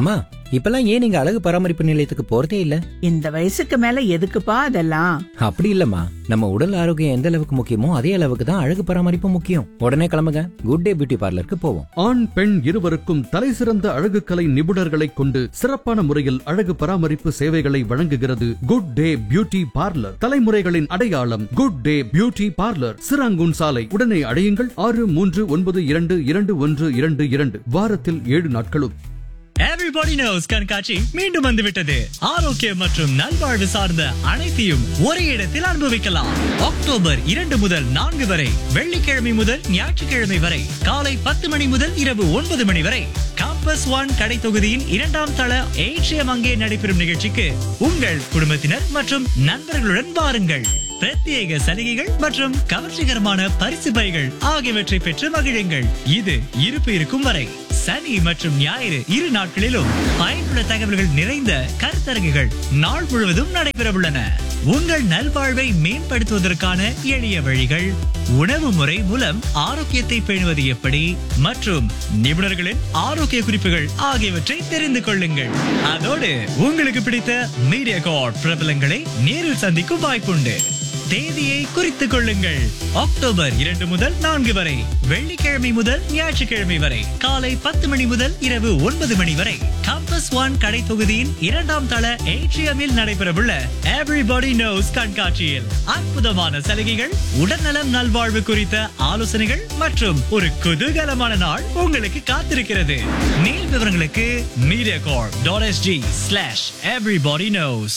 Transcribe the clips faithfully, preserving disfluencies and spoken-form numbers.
அம்மா, இப்பெல்லாம் ஏன் நீங்க அழகு பராமரிப்பு நிலையத்துக்கு போறதே இல்ல? இந்த வயசுக்கு மேல எதுக்குப்பா அதெல்லாம்? அப்படி இல்லம்மா, நம்ம உடல் ஆரோக்கியம் எந்த அளவுக்கு முக்கியமோ அதே அளவுக்கு தான் அழகு பராமரிப்பு முக்கியம். உடனே கிளம்புங்க, குட் டே பியூட்டி பார்லருக்கு போவோம். ஆண் பெண் இருவருக்கும் தலைசிறந்த அழகு கலை நிபுணர்களை கொண்டு சிறப்பான முறையில் அழகு பராமரிப்பு சேவைகளை வழங்குகிறது குட் டே பியூட்டி பார்லர். தலைமுறைகளின் அடையாளம் good day beauty parlour, Serangoon சாலை. உடனே அடையுங்கள் ஆறு மூன்று ஒன்பது இரண்டு இரண்டு ஒன்று இரண்டு இரண்டு. வாரத்தில் ஏழு நாட்களும். Everybody knows கண்காட்சி மீண்டும் வந்துவிட்டது. ஆரோக்கியம் மற்றும் நல்வாழ்வு சார்ந்த அனைத்தையும் ஒரே இடத்தில் அனுபவிக்கலாம். அக்டோபர் இரண்டு முதல் நான்கு வரை, வெள்ளிக்கிழமை முதல் ஞாயிற்றுக்கிழமை வரை, காலை பத்து மணி முதல் இரவு ஒன்பது மணி வரை காம்பஸ் ஒன் கடை தொகுதியின் இரண்டாம் தள ஏற்றியம் அங்கே நடைபெறும் நிகழ்ச்சிக்கு உங்கள் குடும்பத்தினர் மற்றும் நண்பர்களுடன் வாருங்கள். பிரத்யேக சலுகைகள் மற்றும் கவர்ச்சிகரமான பரிசு பைகள் ஆகியவற்றை பெற்று மகிழுங்கள். இது இருப்பு இருக்கும் வரை சனி மற்றும் ஞாயிறு இரு நாட்களிலும் பயனுள்ள தகவல்கள் நிறைந்த கருத்தரங்குகள் நாள் முழுவதும் நடைபெறவுள்ளன. உங்கள் நல்வாழ்வை மேம்படுத்துவதற்கான எளிய வழிகள், உணவு முறை மூலம் ஆரோக்கியத்தை பேணுவது எப்படி மற்றும் நிபுணர்களின் ஆரோக்கிய குறிப்புகள் ஆகியவற்றை தெரிந்து கொள்ளுங்கள். அதோடு உங்களுக்கு பிடித்த மீடியா கார்ட் பிரபலங்களை நேரில் சந்திக்கும் வாய்ப்புண்டு. தேதியை குறித்துக் கொள்ளுங்கள். அக்டோபர் இரண்டு முதல் நான்கு வரை, வெள்ளிக்கிழமை முதல் ஞாயிற்றுக்கிழமை வரை, காலை பத்து மணி முதல் இரவு ஒன்பது மணி வரை காம்பஸ் ஒன் கடை தொகுதியின் இரண்டாம் தள ஏட்ரியமில் நடைபெறவுள்ள எவ்ரிபடி நோஸ் கண்காட்சியில் அற்புதமான சலுகைகள், உடல்நலம் நல்வாழ்வு குறித்த ஆலோசனைகள் மற்றும் ஒரு குதூகலமான நாள் உங்களுக்கு காத்திருக்கிறது. மேல் விவரங்களுக்கு media corp dot SG slash everybody knows.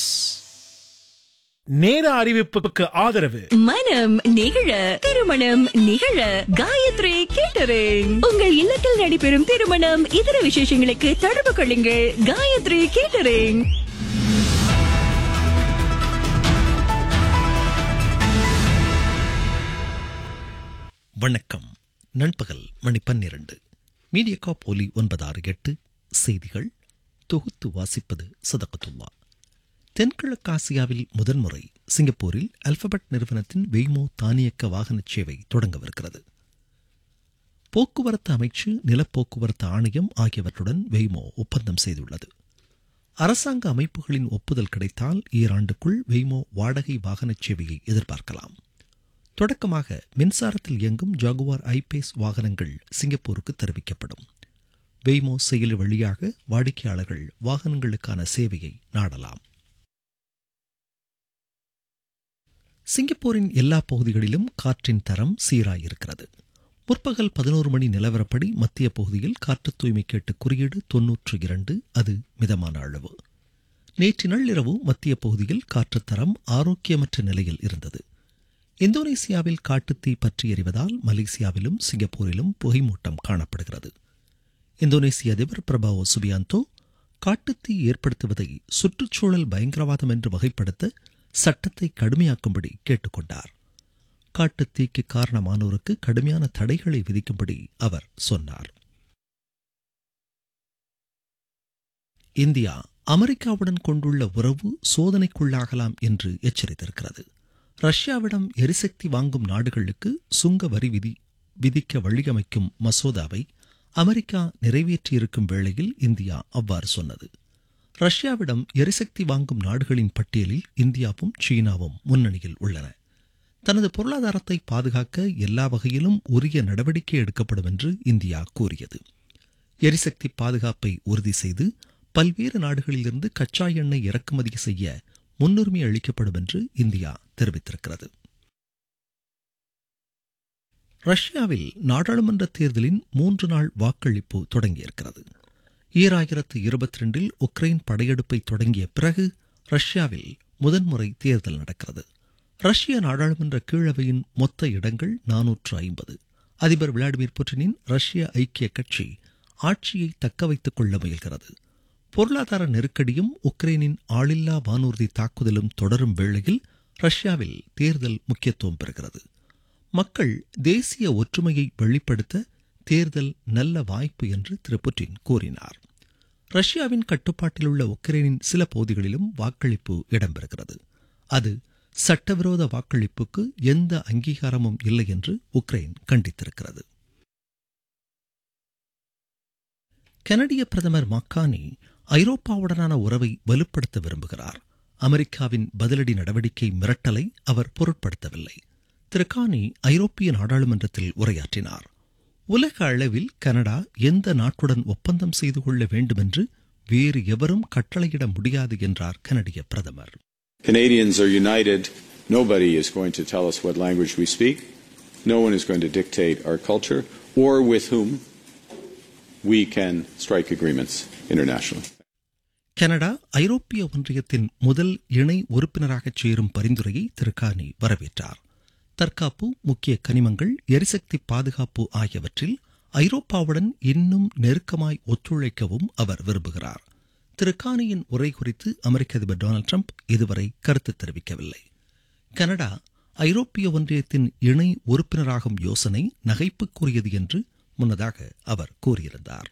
நேர அறிவிப்புக்கு ஆதரவு மனம் நிகழ திருமணம் நிகழ காயத்ரி கேட்டரிங். உங்கள் இல்லத்தில் நடைபெறும் திருமணம் இதர விசேஷங்களுக்கு தொடர்பு கொள்ளுங்கள். காயத்ரி கேட்டரிங். வணக்கம். நண்பகல் மணி பன்னிரண்டு. மீடியா ஒலி ஒன்பது ஆறு எட்டு செய்திகள் தொகுத்து வாசிப்பது சதகத்துல்லா. தென்கிழக்காசியாவில் முதன்முறை சிங்கப்பூரில் அல்பபெட் நிறுவனத்தின் வெய்மோ தானியக்க வாகன சேவை தொடங்கவிருக்கிறது. போக்குவரத்து அமைச்சு, நிலப்போக்குவரத்து ஆணையம் ஆகியவற்றுடன் வெய்மோ ஒப்பந்தம் செய்துள்ளது. அரசாங்க அமைப்புகளின் ஒப்புதல் கிடைத்தால் ஈராண்டுக்குள் வெய்மோ வாடகை வாகன சேவையை எதிர்பார்க்கலாம். தொடக்கமாக மின்சாரத்தில் இயங்கும் ஜாகுவார் ஐபேஸ் வாகனங்கள் சிங்கப்பூருக்கு தெரிவிக்கப்படும். வெய்மோ செயலி வழியாக வாடிக்கையாளர்கள் வாகனங்களுக்கான சேவையை நாடலாம். சிங்கப்பூரின் எல்லா பகுதிகளிலும் காற்றின் தரம் சீராயிருக்கிறது. முற்பகல் பதினோரு மணி நிலவரப்படி மத்திய பகுதியில் காற்று தூய்மை கேட்டு குறியீடு தொன்னூற்று இரண்டு, அது மிதமான அளவு. நேற்று நள்ளிரவு மத்திய பகுதியில் காற்றுத்தரம் ஆரோக்கியமற்ற நிலையில் இருந்தது. இந்தோனேசியாவில் காட்டுத்தீ பற்றி எறிவதால் மலேசியாவிலும் சிங்கப்பூரிலும் புகைமூட்டம் காணப்படுகிறது. இந்தோனேசிய அதிபர் பிரபாவோ சுபியாந்தோ காட்டுத்தீ ஏற்படுத்துவதை சுற்றுச்சூழல் பயங்கரவாதம் என்று வகைப்படுத்த சட்டத்தை கடுமையாக்கும்படி கேட்டுக்கொண்டார். காட்டுத்தீக்கு காரணமானோருக்கு கடுமையான தடைகளை விதிக்கும்படி அவர் சொன்னார். இந்தியா அமெரிக்காவுடன் கொண்டுள்ள உறவு சோதனைக்குள்ளாகலாம் என்று எச்சரித்திருக்கிறது. ரஷ்யாவிடம் எரிசக்தி வாங்கும் நாடுகளுக்கு சுங்க வரி விதி விதிக்க வழியமைக்கும் மசோதாவை அமெரிக்கா நிறைவேற்றியிருக்கும் வேளையில் இந்தியா அவ்வாறு சொன்னது. ரஷ்யாவிடம் எரிசக்தி வாங்கும் நாடுகளின் பட்டியலில் இந்தியாவும் சீனாவும் முன்னணியில் உள்ளன. தனது பொருளாதாரத்தை பாதுகாக்க எல்லா வகையிலும் உரிய நடவடிக்கை எடுக்கப்படும் என்று இந்தியா கூறியது. எரிசக்தி பாதுகாப்பை உறுதி செய்து பல்வேறு நாடுகளிலிருந்து கச்சா எண்ணெய் இறக்குமதி செய்ய முன்னுரிமை அளிக்கப்படும் என்று இந்தியா தெரிவித்திருக்கிறது. ரஷ்யாவில் நாடாளுமன்ற தேர்தலின் மூன்று நாள் வாக்களிப்பு தொடங்கியிருக்கிறது. ஈராயிரத்து இருபத்தி ரெண்டில் உக்ரைன் படையெடுப்பை தொடங்கிய பிறகு ரஷ்யாவில் முதன்முறை தேர்தல் நடக்கிறது. ரஷ்ய நாடாளுமன்ற கீழவையின் மொத்த இடங்கள் நானூற்று ஐம்பது. அதிபர் விளாடிமிர் புட்டினின் ரஷ்ய ஐக்கிய கட்சி ஆட்சியை தக்க வைத்துக் கொள்ள முயல்கிறது. பொருளாதார நெருக்கடியும் உக்ரைனின் ஆளில்லா வானூர்தி தாக்குதலும் தொடரும் வேளையில் ரஷ்யாவில் தேர்தல் முக்கியத்துவம் பெறுகிறது. மக்கள் தேசிய ஒற்றுமையை வெளிப்படுத்த தேர்தல் நல்ல வாய்ப்பு என்று திரு புட்டின் கூறினார். ரஷ்யாவின் கட்டுப்பாட்டில் உள்ள உக்ரைனின் சில பகுதிகளிலும் வாக்களிப்பு இடம்பெறுகிறது. அது சட்டவிரோத வாக்களிப்புக்கு எந்த அங்கீகாரமும் இல்லை என்று உக்ரைன் கண்டித்திருக்கிறது. கனடிய பிரதமர் மக்கானி ஐரோப்பாவுடனான உறவை வலுப்படுத்த விரும்புகிறார். அமெரிக்காவின் பதிலடி நடவடிக்கை மிரட்டலை அவர் பொருட்படுத்தவில்லை. திரு கானி ஐரோப்பிய நாடாளுமன்றத்தில் உரையாற்றினார். உலக அளவில் கனடா எந்த நாட்டுடன் ஒப்பந்தம் செய்து கொள்ள வேண்டுமென்று வேறு எவரும் கட்டளையிட முடியாது என்றார் கனடிய பிரதமர். Canadians are united. Nobody is going to tell us what language we speak. No one is going to dictate our culture or with whom we can strike agreements internationally. Canada ஐரோப்பிய ஒன்றியத்தின் முதல் இணை உறுப்பினராகச் சேரும் பரிந்துரையை திரு கானி வரவேற்றார். தற்காப்பு, முக்கிய கனிமங்கள், எரிசக்தி பாதுகாப்பு ஆகியவற்றில் ஐரோப்பாவுடன் இன்னும் நெருக்கமாய் ஒத்துழைக்கவும் அவர் விரும்புகிறார். திரு கானியின் உரை குறித்து அமெரிக்க அதிபர் டொனால்டு டிரம்ப் இதுவரை கருத்து தெரிவிக்கவில்லை. கனடா ஐரோப்பிய ஒன்றியத்தின் இணை உறுப்பினராகும் யோசனை நகைப்புக்குரியது என்று முன்னதாக அவர் கூறியிருந்தார்.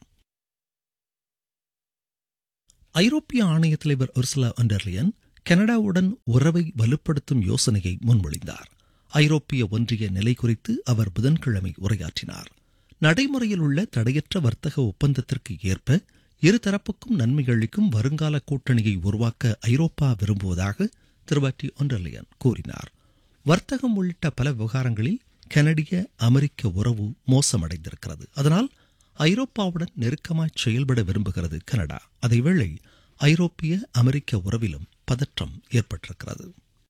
ஐரோப்பிய ஆணைய தலைவர் உர்சுலா வான் டெர் லியன் கனடாவுடன் உறவை வலுப்படுத்தும் யோசனையை முன்மொழிந்தார். ஐரோப்பிய ஒன்றிய நிலை குறித்து அவர் புதன்கிழமை உரையாற்றினார். நடைமுறையில் உள்ள தடையற்ற வர்த்தக ஒப்பந்தத்திற்கு ஏற்ப இருதரப்புக்கும் நன்மை அளிக்கும் வருங்கால கூட்டணியை உருவாக்க ஐரோப்பா விரும்புவதாக திருவாட்டி வான் டெர் லியன் கூறினார். வர்த்தகம் உள்ளிட்ட பல விவகாரங்களில் கனடிய அமெரிக்க உறவு மோசமடைந்திருக்கிறது. அதனால் ஐரோப்பாவுடன் நெருக்கமாய் செயல்பட விரும்புகிறது கனடா. அதேவேளை ஐரோப்பிய அமெரிக்க உறவிலும் பதற்றம் ஏற்பட்டிருக்கிறது.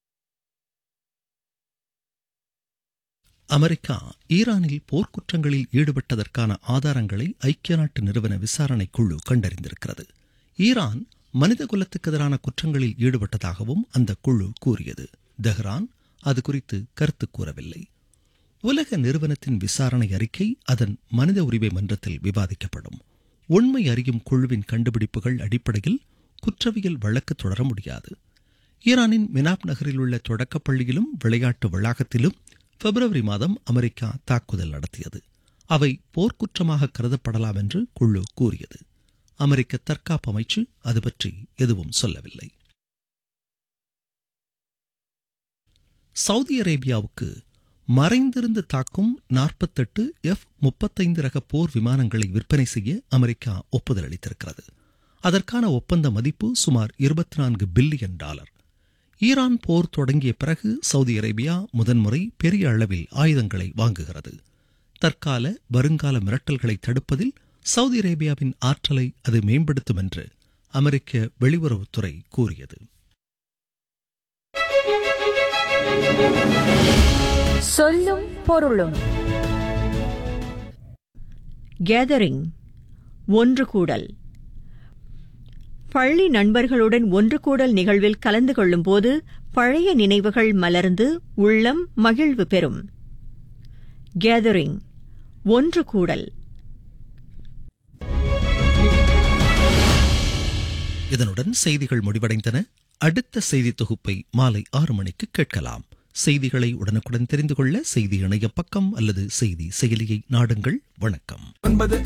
அமெரிக்கா ஈரானில் போர்க்குற்றங்களில் ஈடுபட்டதற்கான ஆதாரங்களை ஐக்கிய நாட்டு நிறுவன விசாரணை குழு கண்டறிந்திருக்கிறது. ஈரான் மனித குலத்துக்கு எதிரான குற்றங்களில் ஈடுபட்டதாகவும் அந்த குழு கூறியது. தெஹ்ரான் அது குறித்து கருத்து கூறவில்லை. உலக நிறுவனத்தின் விசாரணை அறிக்கை அதன் மனித உரிமை மன்றத்தில் விவாதிக்கப்படும். உண்மை அறியும் குழுவின் கண்டுபிடிப்புகள் அடிப்படையில் குற்றவியல் வழக்கு தொடர முடியாது. ஈரானின் மினாப் நகரில் உள்ள தொடக்கப்பள்ளியிலும் விளையாட்டு வளாகத்திலும் பிப்ரவரி மாதம் அமெரிக்கா தாக்குதல் நடத்தியது. அவை போர்க்குற்றமாக கருதப்படலாம் என்று குழு கூறியது. அமெரிக்க தற்காப்பு அமைச்சு அது பற்றி எதுவும் சொல்லவில்லை. சவுதி அரேபியாவுக்கு மறைந்திருந்து தாக்கும் நாற்பத்தெட்டு எஃப் முப்பத்தைந்து ரக போர் விமானங்களை விற்பனை செய்ய அமெரிக்கா ஒப்புதல் அளித்திருக்கிறது. அதற்கான ஒப்பந்த மதிப்பு சுமார் இருபத்தி நான்கு பில்லியன் டாலர். ஈரான் போர் தொடங்கிய பிறகு சவுதி அரேபியா முதன்முறை பெரிய அளவில் ஆயுதங்களை வாங்குகிறது. தற்கால வருங்கால மிரட்டல்களை தடுப்பதில் சவுதி அரேபியாவின் ஆற்றலை அது மேம்படுத்தும் என்று அமெரிக்க வெளியுறவுத்துறை கூறியது. சொல்லும் பொருளும். கேதரிங், ஒன்று கூடல். பள்ளி நண்பர்களுடன் ஒன்று கூடல் நிகழ்வில் கலந்து கொள்ளும் போது பழைய நினைவுகள் மலர்ந்து உள்ளம் மகிழ்வு பெறும். கேதரிங், ஒன்று கூடல். இதனுடன் செய்திகள் முடிவடைந்தன. அடுத்த செய்தி தொகுப்பை மாலை ஆறு மணிக்கு கேட்கலாம். செய்திகளை உடனுக்குடன் தெரிந்து கொள்ள செய்தி இணைய பக்கம் அல்லது செய்தி செயலியை நாடுங்கள். வணக்கம்.